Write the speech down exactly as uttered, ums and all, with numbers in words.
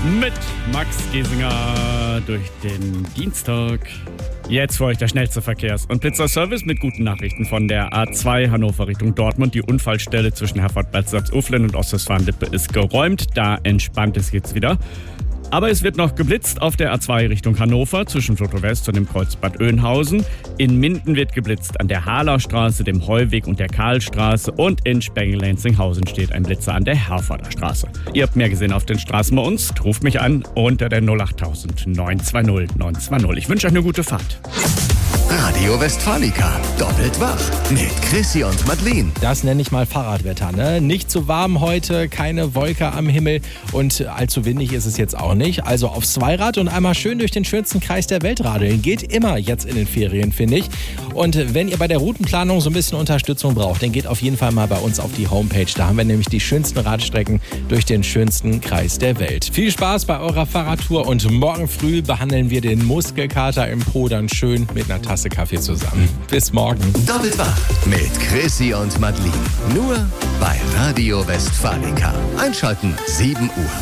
mit Max Giesinger durch den Dienstag. Jetzt für euch der schnellste Verkehrs- und Blitzer-Service mit guten Nachrichten von der A zwei Hannover Richtung Dortmund. Die Unfallstelle zwischen Herford-Bad Salzuflen und Ostwestfalen-Lippe ist geräumt. Da entspannt es jetzt wieder. Aber es wird noch geblitzt auf der A zwei Richtung Hannover zwischen Floto West und dem Kreuz Bad Oeynhausen. In Minden wird geblitzt an der Harlerstraße, dem Heuweg und der Karlstraße. Und in Spengel-Lenzinghausen steht ein Blitzer an der Herforder Straße. Ihr habt mehr gesehen auf den Straßen bei uns. Ruft mich an unter der null acht neun zwei null neun zwei null. Ich wünsche euch eine gute Fahrt. Radio Westfalica, doppelt wach mit Chrissy und Madeleine. Das nenne ich mal Fahrradwetter, ne? Nicht zu warm heute, keine Wolke am Himmel und allzu windig ist es jetzt auch nicht. Also aufs Zweirad und einmal schön durch den schönsten Kreis der Welt radeln. Geht immer jetzt in den Ferien, finde ich. Und wenn ihr bei der Routenplanung so ein bisschen Unterstützung braucht, dann geht auf jeden Fall mal bei uns auf die Homepage. Da haben wir nämlich die schönsten Radstrecken durch den schönsten Kreis der Welt. Viel Spaß bei eurer Fahrradtour und morgen früh behandeln wir den Muskelkater im Po dann schön mit einer Tasse Kaffee zusammen. Bis morgen. Doppelt wach mit Chrissy und Madeleine. Nur bei Radio Westfalica. Einschalten sieben Uhr.